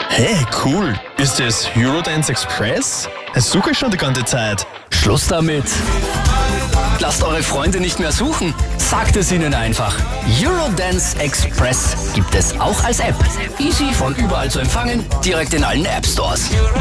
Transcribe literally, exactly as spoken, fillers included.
Hey, cool. Ist das Eurodance Express? Das suche ich schon die ganze Zeit. Schluss damit. Lasst eure Freunde nicht mehr suchen. Sagt es ihnen einfach. Eurodance Express gibt es auch als App. Easy von überall zu empfangen, direkt in allen App Stores.